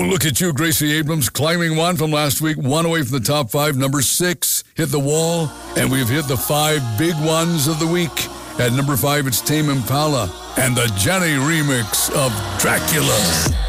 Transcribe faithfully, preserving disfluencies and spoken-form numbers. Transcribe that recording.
look at you, Gracie Abrams, climbing one from last week, one away from the top five. Number six hit the wall, and we've hit the five big ones of the week. At number five, it's Tame Impala and the Johnny remix of Dracula.